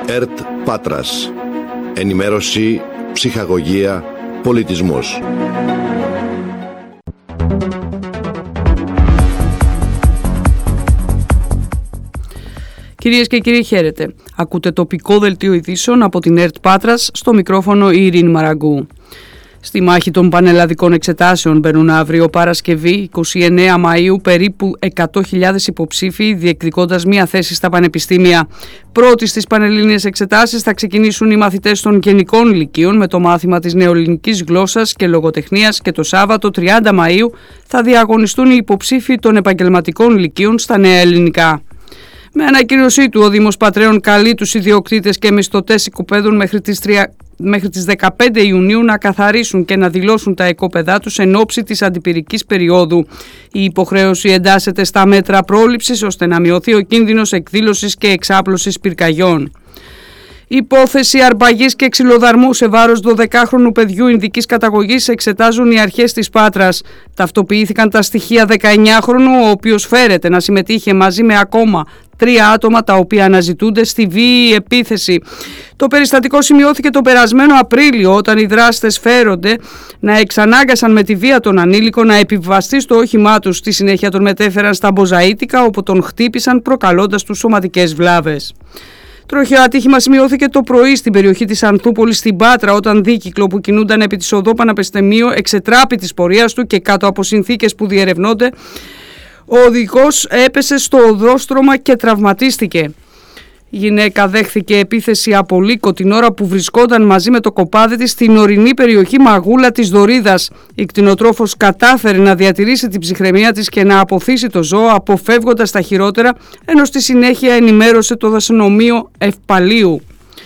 ΕΡΤ Πάτρας. Ενημέρωση, ψυχαγωγία, πολιτισμός. Κυρίες και κύριοι, χαίρετε. Ακούτε τοπικό δελτίο ειδήσεων από την ΕΡΤ Πάτρας, στο μικρόφωνο η Ειρήνη Μαραγκού. Στη μάχη των πανελλαδικών εξετάσεων μπαίνουν αύριο Παρασκευή 29 Μαΐου περίπου 100.000 υποψήφοι διεκδικώντας μία θέση στα πανεπιστήμια. Πρώτοι στις πανελλήνιες εξετάσεις θα ξεκινήσουν οι μαθητές των γενικών λυκείων με το μάθημα της νεοελληνικής γλώσσας και λογοτεχνίας και το Σάββατο 30 Μαΐου θα διαγωνιστούν οι υποψήφοι των επαγγελματικών λυκείων στα νέα ελληνικά. Με ανακοίνωσή του, ο Δήμος Πατρέων καλεί τους ιδιοκτήτες και μισθωτές οικοπαίδων μέχρι τις 15 Ιουνίου να καθαρίσουν και να δηλώσουν τα οικόπεδά τους εν ώψη της αντιπυρικής περίοδου. Η υποχρέωση εντάσσεται στα μέτρα πρόληψης ώστε να μειωθεί ο κίνδυνος εκδήλωσης και εξάπλωσης πυρκαγιών. Υπόθεση αρπαγής και ξυλοδαρμού σε βάρος 12χρονου παιδιού ινδικής καταγωγής εξετάζουν οι αρχές της Πάτρας. Ταυτοποιήθηκαν τα στοιχεία 19χρονου, ο οποίος φέρεται να συμμετείχε μαζί με ακόμα 3 άτομα τα οποία αναζητούνται στη βίαιη επίθεση. Το περιστατικό σημειώθηκε τον περασμένο Απρίλιο, όταν οι δράστες φέρονται να εξανάγκασαν με τη βία τον ανήλικο να επιβαστεί στο όχημά τους. Στη συνέχεια τον μετέφεραν στα Μποζαΐτικα, όπου τον χτύπησαν προκαλώντας τους σωματικές βλάβες. Τροχαίο ατύχημα σημειώθηκε το πρωί στην περιοχή της Ανθούπολης στην Πάτρα, όταν δίκυκλο που κινούνταν επί της οδό Πανεπιστημίου εξετράπη της πορείας του και κάτω από συνθήκες που διερευνώνται, ο οδηγός έπεσε στο οδόστρωμα και τραυματίστηκε. Η γυναίκα δέχθηκε επίθεση από λύκο την ώρα που βρισκόταν μαζί με το κοπάδι της στην ορεινή περιοχή Μαγούλα της Δωρίδας. Η κτηνοτρόφος κατάφερε να διατηρήσει την ψυχραιμία της και να αποθήσει το ζώο, αποφεύγοντας τα χειρότερα, ενώ στη συνέχεια ενημέρωσε το δασονομείο Ευπαλίου.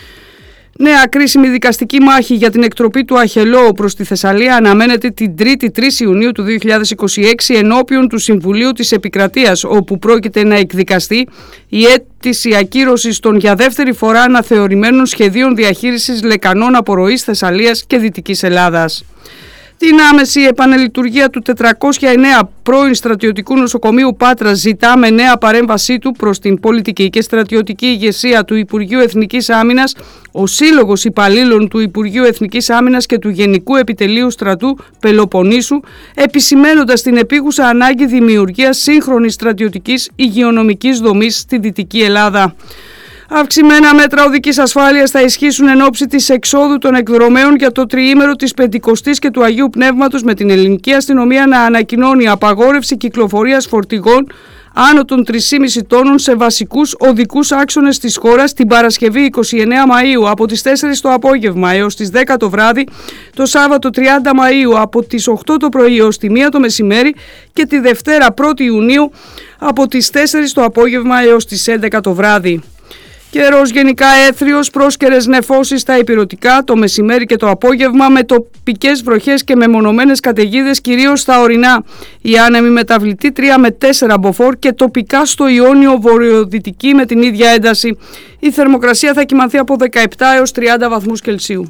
Νέα κρίσιμη δικαστική μάχη για την εκτροπή του Αχελώου προς τη Θεσσαλία αναμένεται την 3η 3 Ιουνίου του 2026 ενώπιον του Συμβουλίου της Επικρατείας, όπου πρόκειται να εκδικαστεί η αίτηση ακύρωσης των για δεύτερη φορά αναθεωρημένων σχεδίων διαχείρισης λεκανών απορροής Θεσσαλίας και Δυτικής Ελλάδας. Την άμεση επανελειτουργία του 409 πρώην στρατιωτικού νοσοκομείου Πάτρας ζητά με νέα παρέμβασή του προς την πολιτική και στρατιωτική ηγεσία του Υπουργείου Εθνικής Άμυνας ο Σύλλογος Υπαλλήλων του Υπουργείου Εθνικής Άμυνας και του Γενικού Επιτελείου Στρατού Πελοποννήσου, επισημαίνοντας την επίγουσα ανάγκη δημιουργίας σύγχρονης στρατιωτικής υγειονομικής δομής στη Δυτική Ελλάδα. Αυξημένα μέτρα οδικής ασφάλειας θα ισχύσουν εν ώψη της εξόδου των εκδρομέων για το τριήμερο της Πεντηκοστής και του Αγίου Πνεύματος, με την ελληνική αστυνομία να ανακοινώνει απαγόρευση κυκλοφορίας φορτηγών άνω των 3,5 τόνων σε βασικούς οδικούς άξονες της χώρας την Παρασκευή 29 Μαΐου από τις 4 το απόγευμα έως τις 10 το βράδυ, το Σάββατο 30 Μαΐου από τις 8 το πρωί έως τη 1 το μεσημέρι και τη Δευτέρα 1η Ιουνίου από τις 4 το απόγευμα έως τις 11 το βράδυ. Καιρός γενικά έθριος, πρόσκαιρες νεφώσεις στα ηπειρωτικά το μεσημέρι και το απόγευμα, με τοπικές βροχές και μεμονωμένες καταιγίδες κυρίως στα ορεινά. Η άνεμη μεταβλητή 3 με 4 μποφόρ και τοπικά στο Ιόνιο βορειοδυτική με την ίδια ένταση. Η θερμοκρασία θα κυμανθεί από 17 έως 30 βαθμούς Κελσίου.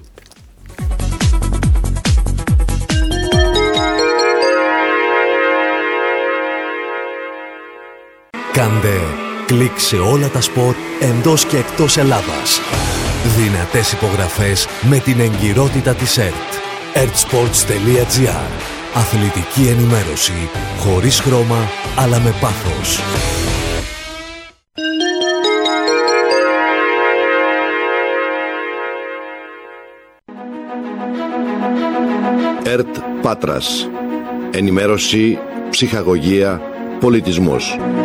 Κάντε κλικ σε όλα τα σπορ εντός και εκτός Ελλάδας. Δυνατές υπογραφές με την εγκυρότητα της ΕΡΤ. ertsports.gr. Αθλητική ενημέρωση χωρίς χρώμα αλλά με πάθος. ΕΡΤ Πάτρας. Ενημέρωση, ψυχαγωγία, πολιτισμός.